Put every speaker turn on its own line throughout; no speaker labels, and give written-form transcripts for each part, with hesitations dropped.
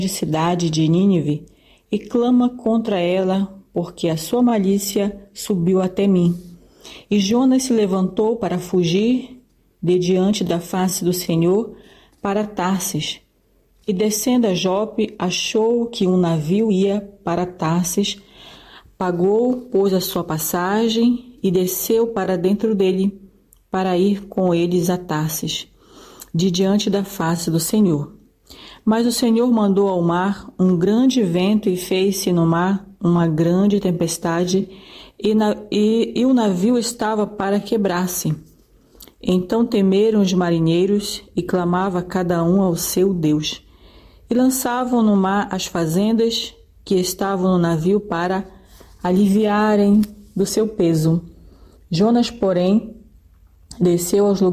cidade de Nínive e clama contra ela, porque a sua malícia subiu até mim. E Jonas se levantou para fugir de diante da face do Senhor para Tarsis. E descendo a Jope, achou que um navio ia para Tarsis, pagou, pois, a sua passagem e desceu para dentro dele, para ir com eles a Tarsis, de diante da face do Senhor. Mas o Senhor mandou ao mar um grande vento e fez-se no mar uma grande tempestade, e o navio estava para quebrar-se. Então temeram os marinheiros e clamava cada um ao seu Deus. E lançavam no mar as fazendas que estavam no navio para aliviarem do seu peso. Jonas, porém, desceu aos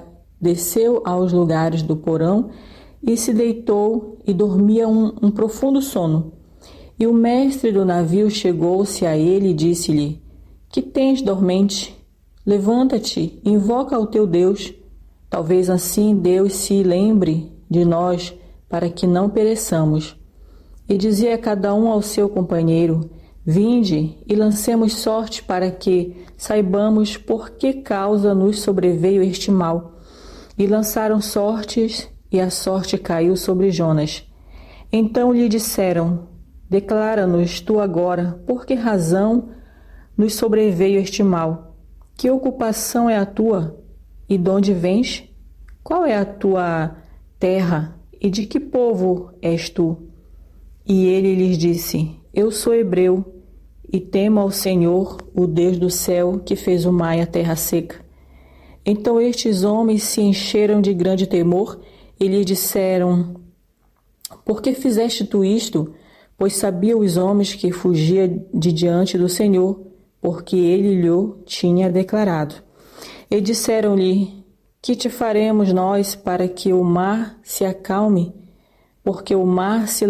lugares do porão e se deitou e dormia um profundo sono. E o mestre do navio chegou-se a ele e disse-lhe: Que tens, dormente? Levanta-te, invoca ao teu Deus. Talvez assim Deus se lembre de nós, para que não pereçamos. E dizia a cada um ao seu companheiro: Vinde e lancemos sorte para que saibamos por que causa nos sobreveio este mal. E lançaram sortes, e a sorte caiu sobre Jonas. Então lhe disseram: Declara-nos tu agora, por que razão nos sobreveio este mal? Que ocupação é a tua? E de onde vens? Qual é a tua terra? E de que povo és tu? E ele lhes disse: Eu sou hebreu, e temo ao Senhor, o Deus do céu, que fez o mar e a terra seca. Então estes homens se encheram de grande temor e lhe disseram: Por que fizeste tu isto? Pois sabiam os homens que fugia de diante do Senhor, porque ele lhe tinha declarado. E disseram-lhe: Que te faremos nós para que o mar se acalme? Porque o mar se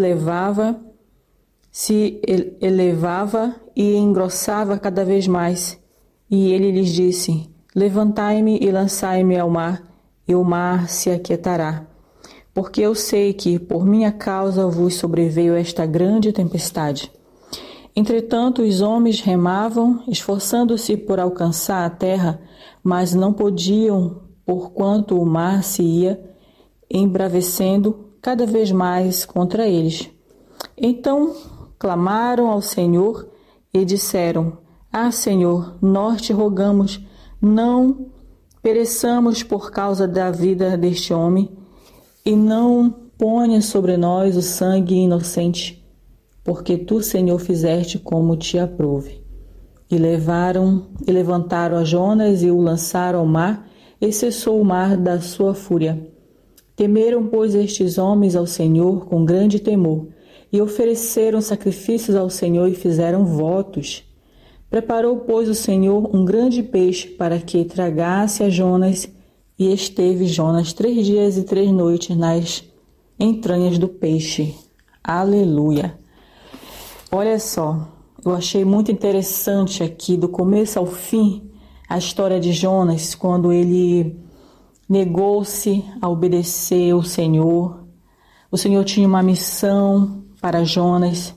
elevava e engrossava cada vez mais. E ele lhes disse: Levantai-me e lançai-me ao mar, e o mar se aquietará. Porque eu sei que por minha causa vos sobreveio esta grande tempestade. Entretanto, os homens remavam, esforçando-se por alcançar a terra, mas não podiam, porquanto o mar se ia embravecendo cada vez mais contra eles. Então clamaram ao Senhor e disseram: Senhor, nós te rogamos, não pereçamos por causa da vida deste homem, e não ponha sobre nós o sangue inocente, porque tu, Senhor, fizeste como te aprouve. E levantaram a Jonas e o lançaram ao mar, e cessou o mar da sua fúria. Temeram, pois, estes homens ao Senhor com grande temor, e ofereceram sacrifícios ao Senhor e fizeram votos. Preparou, pois, o Senhor um grande peixe para que tragasse a Jonas, e esteve Jonas 3 dias e 3 noites nas entranhas do peixe. Aleluia! Olha só, eu achei muito interessante aqui, do começo ao fim, a história de Jonas, quando ele negou-se a obedecer o Senhor. O Senhor tinha uma missão para Jonas,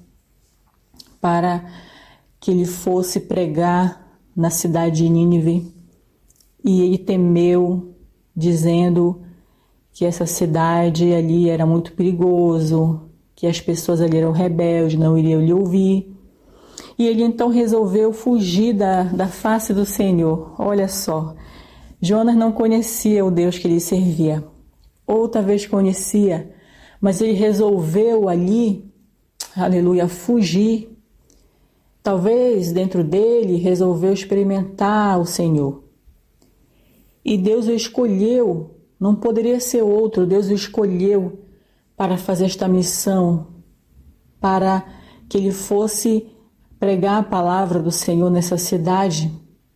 para que ele fosse pregar na cidade de Nínive, e ele temeu, dizendo que essa cidade ali era muito perigoso, que as pessoas ali eram rebeldes, não iriam lhe ouvir. E ele então resolveu fugir da face do Senhor. Olha só, Jonas não conhecia o Deus que ele servia, ou talvez conhecia, mas ele resolveu ali, aleluia, fugir. Talvez dentro dele resolveu experimentar o Senhor. E Deus o escolheu, não poderia ser outro, Deus o escolheu para fazer esta missão, para que ele fosse pregar a palavra do Senhor nessa cidade.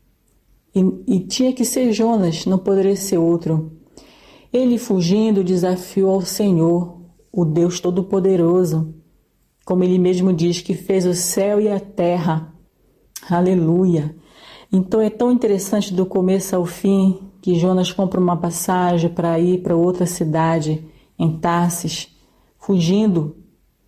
E tinha que ser Jonas, não poderia ser outro. Ele, fugindo, desafiou ao Senhor, o Deus Todo-Poderoso, como ele mesmo diz, que fez o céu e a terra. Aleluia! Então é tão interessante do começo ao fim que Jonas compra uma passagem para ir para outra cidade, em Tarsis, fugindo